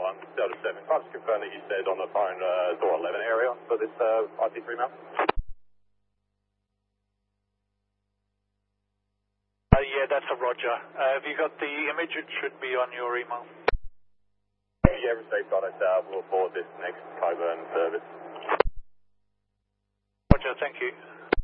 1, Delta 7. Can I just confirm that you said on the phone door 11 area for this IP3 mount? Yeah, that's a roger. Have you got the image? It should be on your email. Yeah, received, got it. We'll forward this next Coburn service. Roger, thank you.